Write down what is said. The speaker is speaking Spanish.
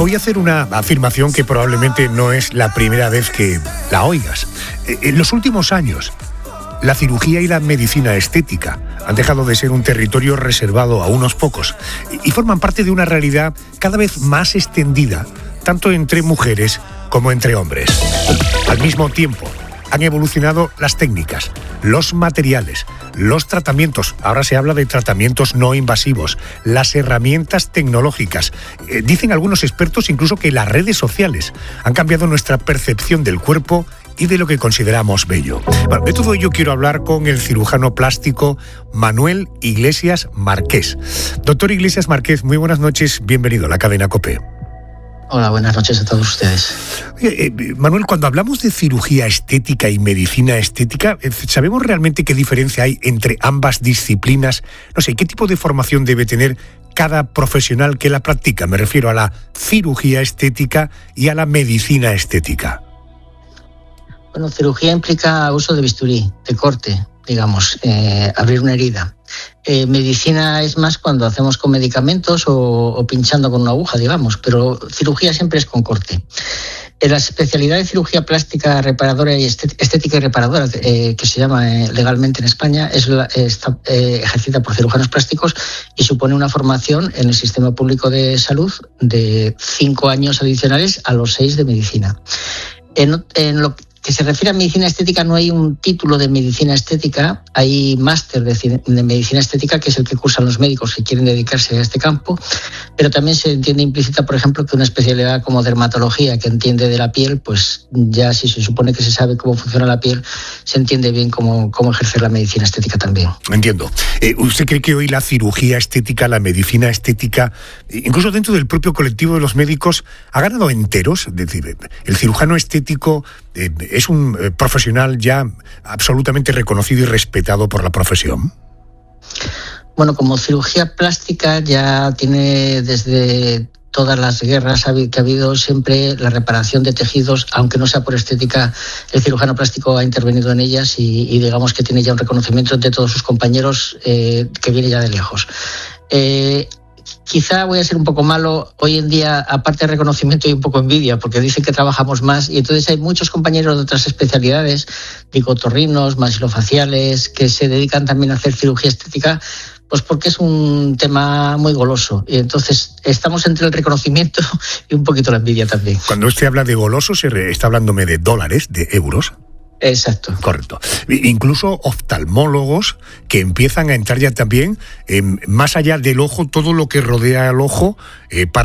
Voy a hacer una afirmación que probablemente no es la primera vez que la oigas. En los últimos años, la cirugía y la medicina estética han dejado de ser un territorio reservado a unos pocos y forman parte de una realidad cada vez más extendida, tanto entre mujeres como entre hombres. Al mismo tiempo, han evolucionado las técnicas, los materiales, los tratamientos. Ahora se habla de tratamientos no invasivos, las herramientas tecnológicas. Dicen algunos expertos incluso que las redes sociales han cambiado nuestra percepción del cuerpo y de lo que consideramos bello. Bueno, de todo ello quiero hablar con el cirujano plástico Manuel Iglesias Márquez. Doctor Iglesias Márquez, muy buenas noches, bienvenido a la cadena COPE. Hola, buenas noches a todos ustedes. Manuel, cuando hablamos de cirugía estética y medicina estética, ¿sabemos realmente qué diferencia hay entre ambas disciplinas? No sé, ¿qué tipo de formación debe tener cada profesional que la practica? Me refiero a la cirugía estética y a la medicina estética. Bueno, cirugía implica uso de bisturí, de corte, digamos, abrir una herida. Medicina es más cuando hacemos con medicamentos o pinchando con una aguja, digamos, pero cirugía siempre es con corte. La especialidad de cirugía plástica reparadora y estética y reparadora, que se llama legalmente en España, está ejercida por cirujanos plásticos y supone una formación en el sistema público de salud de 5 años adicionales a los 6 de medicina. En lo que se refiere a medicina estética, no hay un título de medicina estética, hay máster de medicina estética, que es el que cursan los médicos que quieren dedicarse a este campo, pero también se entiende implícita, por ejemplo, que una especialidad como dermatología, que entiende de la piel, pues ya si se supone que se sabe cómo funciona la piel, se entiende bien cómo ejercer la medicina estética también. Entiendo. ¿Usted cree que hoy la cirugía estética, la medicina estética, incluso dentro del propio colectivo de los médicos, ha ganado enteros? Es decir, el cirujano estético es un profesional ya absolutamente reconocido y respetado por la profesión. Bueno, como cirugía plástica ya tiene desde todas las guerras que ha habido siempre la reparación de tejidos, aunque no sea por estética, el cirujano plástico ha intervenido en ellas y digamos que tiene ya un reconocimiento de todos sus compañeros que viene ya de lejos. Quizá voy a ser un poco malo, hoy en día, aparte de reconocimiento, hay un poco envidia, porque dicen que trabajamos más y entonces hay muchos compañeros de otras especialidades, otorrinos, maxilofaciales, que se dedican también a hacer cirugía estética, pues porque es un tema muy goloso. Y entonces estamos entre el reconocimiento y un poquito la envidia también. Cuando usted habla de goloso, está hablándome de dólares, de euros. Exacto. Correcto. Incluso oftalmólogos que empiezan a entrar ya también más allá del ojo, todo lo que rodea al ojo, para